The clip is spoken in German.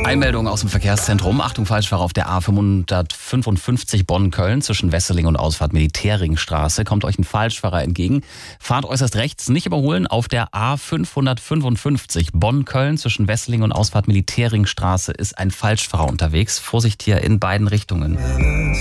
Einmeldung aus dem Verkehrszentrum. Achtung, Falschfahrer auf der A555 Bonn-Köln zwischen Wesseling und Ausfahrt Militärringstraße. Kommt euch ein Falschfahrer entgegen. Fahrt äußerst rechts, nicht überholen. Auf der A555 Bonn-Köln zwischen Wesseling und Ausfahrt Militärringstraße ist ein Falschfahrer unterwegs. Vorsicht hier in beiden Richtungen.